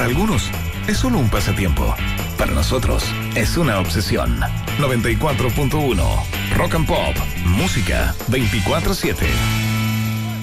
algunos es solo un pasatiempo. Para nosotros es una obsesión. 94.1 Rock and Pop, música 24/7.